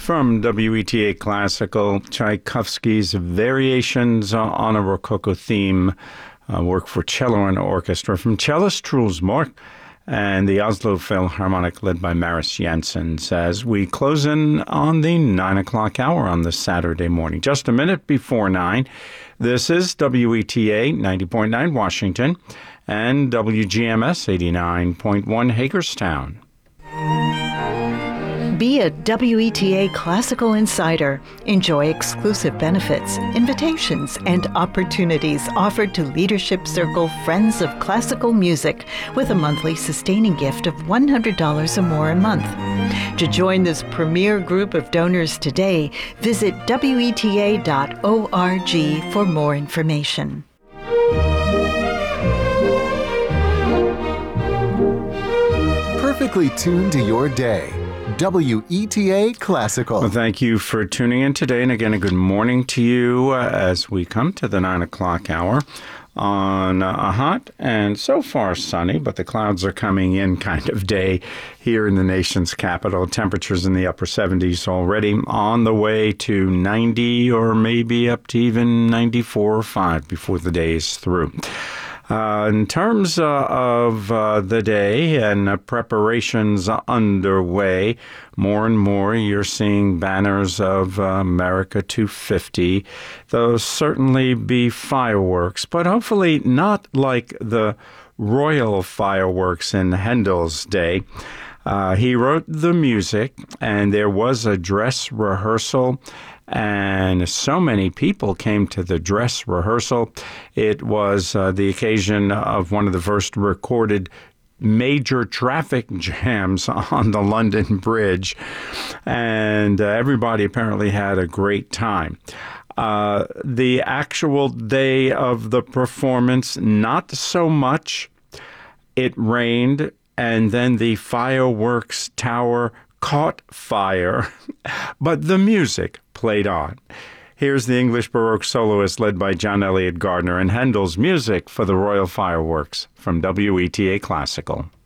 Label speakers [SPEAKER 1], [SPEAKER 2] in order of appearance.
[SPEAKER 1] From WETA Classical, Tchaikovsky's Variations on a Rococo Theme, work for cello and orchestra from cellist Truls Mork and the Oslo Philharmonic led by Maris Janssens as we close in on the 9 o'clock hour on this Saturday morning. Just a minute before 9, this is WETA 90.9 Washington and WGMS 89.1 Hagerstown.
[SPEAKER 2] Be a WETA Classical Insider. Enjoy exclusive benefits, invitations, and opportunities offered to Leadership Circle Friends of Classical Music with a monthly sustaining gift of $100 or more a month. To join this premier group of donors today, visit WETA.org for more information.
[SPEAKER 3] Perfectly tuned to your day. WETA Classical.
[SPEAKER 1] Well, thank you for tuning in today. And again, a good morning to you as we come to the 9 o'clock hour on a hot and so far sunny, but the clouds are coming in kind of day here in the nation's capital. Temperatures in the upper 70s already, on the way to 90 or maybe up to even 94 or 5 before the day is through. In terms of the day and preparations underway, more and more you're seeing banners of America 250. There'll certainly be fireworks, but hopefully not like the royal fireworks in Handel's day. He wrote the music, and there was a dress rehearsal, and so many people came to the dress rehearsal. It was the occasion of one of the first recorded major traffic jams on the London Bridge, and everybody apparently had a great time. The actual day of the performance, not so much. It rained, and then the fireworks tower caught fire, but the music played on. Here's the English Baroque soloist led by John Eliot Gardner and Handel's music for the Royal Fireworks from WETA Classical.